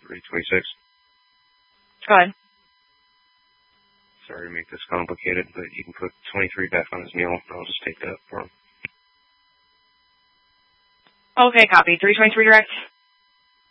326. Go ahead. Sorry to make this complicated, but you can put 23 back on his meal, and I'll just take that for him. Okay, copy. 323 direct.